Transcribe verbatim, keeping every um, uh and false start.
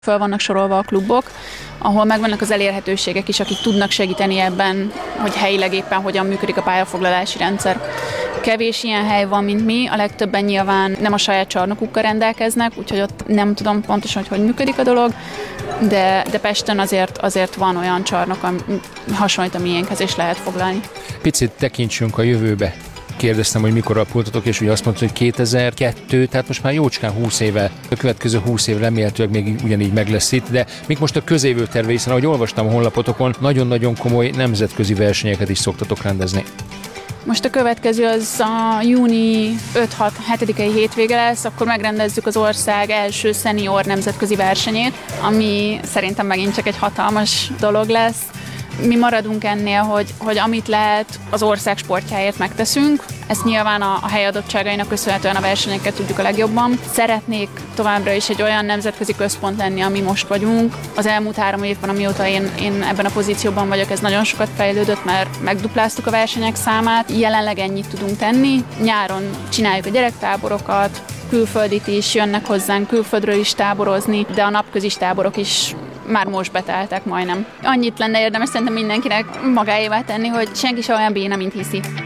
Föl vannak sorolva a klubok, ahol megvannak az elérhetőségek is, akik tudnak segíteni ebben, hogy helyileg éppen hogyan működik a pályafoglalási rendszer. Kevés ilyen hely van, mint mi, a legtöbben nyilván nem a saját csarnokukkal rendelkeznek, úgyhogy ott nem tudom pontosan, hogy hogy működik a dolog, de, de Pesten azért, azért van olyan csarnok, ami hasonlít a miénkhez, és lehet foglalni. Picit tekintsünk a jövőbe. Kérdeztem, hogy mikor alapultatok, és ugye azt mondta, hogy kétezer-kettő, tehát most már jócskán húsz éve, a következő húsz év remélhetőleg még ugyanígy meg lesz itt, de mik most a közévő terve, hiszen ahogy olvastam a honlapotokon, nagyon-nagyon komoly nemzetközi versenyeket is szoktatok rendezni. Most a következő az a júni öt-hat-hetedikei hétvége lesz, akkor megrendezzük az ország első szenior nemzetközi versenyét, ami szerintem megint csak egy hatalmas dolog lesz. Mi maradunk ennél, hogy, hogy amit lehet, az ország sportjáért megteszünk. Ezt nyilván a, a helyadottságainak köszönhetően a versenyeket tudjuk a legjobban. Szeretnék továbbra is egy olyan nemzetközi központ lenni, ami most vagyunk. Az elmúlt három évben, amióta én, én ebben a pozícióban vagyok, ez nagyon sokat fejlődött, mert megdupláztuk a versenyek számát. Jelenleg ennyit tudunk tenni. Nyáron csináljuk a gyerektáborokat, külföldit is, jönnek hozzánk külföldről is táborozni, de a napközis táborok is már most beteltek majdnem. Annyit lenne érdemes szerintem mindenkinek magáévá tenni, hogy senki sem olyan béna, mint hiszi.